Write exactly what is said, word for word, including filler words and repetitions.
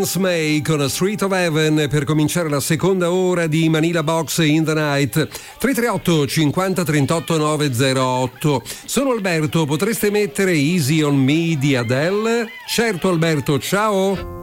Florence May con Street of Heaven per cominciare la seconda ora di Manila Box in the Night. tre tre otto cinquanta trentotto novecentotto. Sono Alberto, potreste mettere Easy on Me di Adele? Certo Alberto, ciao!